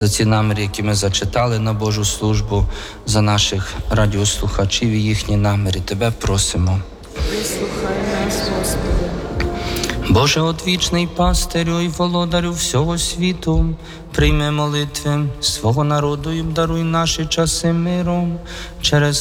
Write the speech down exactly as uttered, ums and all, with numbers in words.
за ці наміри, які ми зачитали на Божу службу, за наших радіослухачів і їхні наміри. Тебе просимо. Вислухай нас, Господи. Боже, одвічний пастирю і володарю всього світу, прийми молитви свого народу і обдаруй наші часи миром через